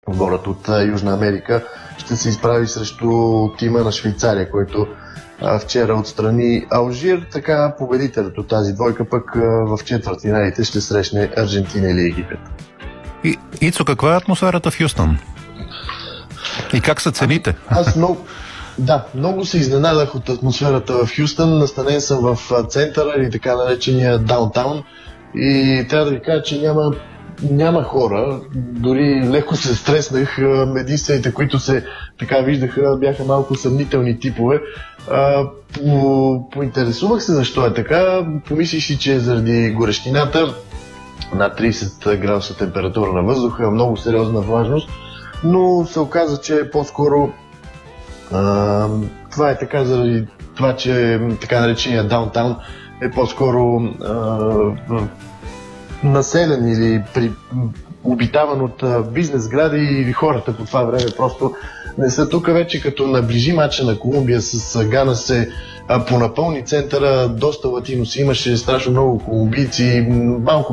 отборът от Южна Америка ще се изправи срещу тима на Швейцария, който вчера отстрани Алжир. Така победителят от тази двойка пък в четвъртфиналите ще срещне Аржентина или Египет. Ицо, каква е атмосферата в Хюстън? И как са цените? Аз много се изненадах от атмосферата в Хюстън. Настанен съм в центъра или така наречения даунтаун и трябва да ви кажа, че няма хора. Дори леко се стреснах. Единствените, които се така виждаха, бяха малко съмнителни типове. Поинтересувах се защо е така. Помислих си, че заради горещината, над 30 градуса температура на въздуха, много сериозна влажност, но се оказа, че по-скоро това е така заради това, че така наречения даунтаун е по-скоро населен или обитаван от бизнес сгради и хората по това време просто не са тук. Вече като наближи мача на Колумбия с Гана се понапълни центъра, доста латиноси, имаше страшно много колумбийци, малко